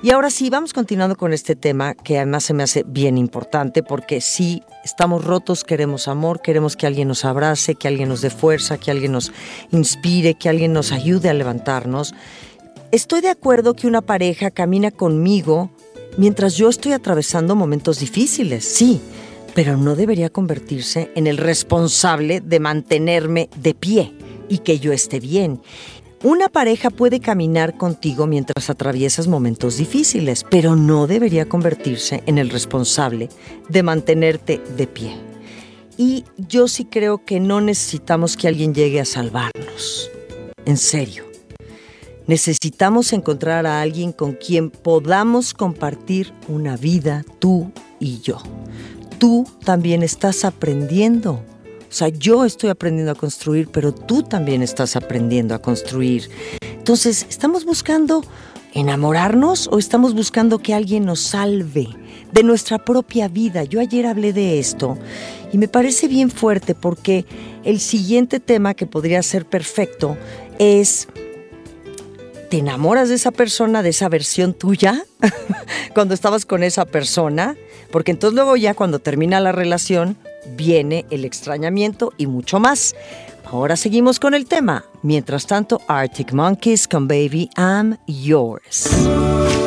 Y ahora sí, vamos continuando con este tema que además se me hace bien importante porque sí, estamos rotos, queremos amor, queremos que alguien nos abrace, que alguien nos dé fuerza, que alguien nos inspire, que alguien nos ayude a levantarnos. Estoy de acuerdo que una pareja camina conmigo mientras yo estoy atravesando momentos difíciles, sí, pero no debería convertirse en el responsable de mantenerme de pie y que yo esté bien. Una pareja puede caminar contigo mientras atraviesas momentos difíciles, pero no debería convertirse en el responsable de mantenerte de pie. Y yo sí creo que no necesitamos que alguien llegue a salvarnos. En serio. Necesitamos encontrar a alguien con quien podamos compartir una vida, tú y yo. Tú también estás aprendiendo. O sea, yo estoy aprendiendo a construir, pero tú también estás aprendiendo a construir. Entonces, ¿estamos buscando enamorarnos o estamos buscando que alguien nos salve de nuestra propia vida? Yo ayer hablé de esto y me parece bien fuerte porque el siguiente tema que podría ser perfecto es: ¿te enamoras de esa persona, de esa versión tuya cuando estabas con esa persona? Porque entonces luego ya cuando termina la relación viene el extrañamiento y mucho más. Ahora seguimos con el tema. Mientras tanto, Arctic Monkeys con Baby I'm Yours.